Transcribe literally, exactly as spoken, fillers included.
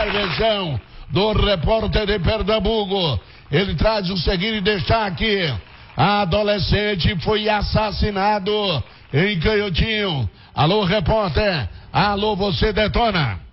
intervenção do repórter de Pernambuco. Ele traz o seguinte destaque: a adolescente foi assassinado em Canhotinho. Alô, repórter. Alô, você detona.